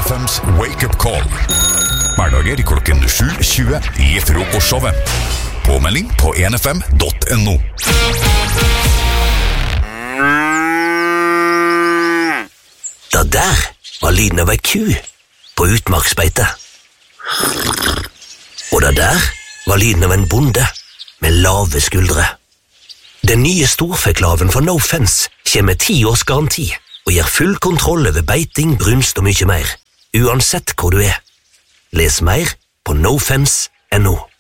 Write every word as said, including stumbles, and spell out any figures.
F M's Wake Up Call. Hverdager klokken sju tjue i frokostshowet. Påmelding på en f m dot n o. Det der var lyden av ei ku på utmarksbeite. Og det der var lyden av en bonde med lave skuldre. Den nye storfeklaven for No Fence kommer med ti års garanti og gir full kontroll over beiting, brunst og mye mer, uansett hvor du er. Les mer på no fence dot n o.